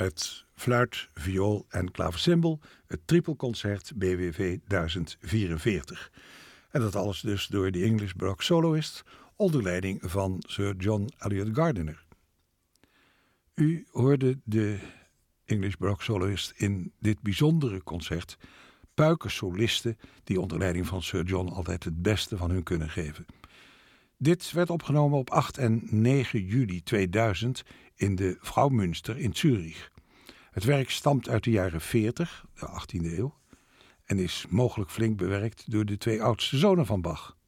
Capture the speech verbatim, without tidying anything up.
met fluit, viool en klavecimbal, het tripelconcert B W V duizend vierenveertig. En dat alles dus door de English Baroque Soloist onder leiding van Sir John Eliot Gardiner. U hoorde de English Baroque Soloist in dit bijzondere concert puikensolisten die onder leiding van Sir John altijd het beste van hun kunnen geven. Dit werd opgenomen op acht en negen juli tweeduizend in de Fraumünster in Zurich. Het werk stamt uit de jaren veertig, de achttiende eeuw, en is mogelijk flink bewerkt door de twee oudste zonen van Bach.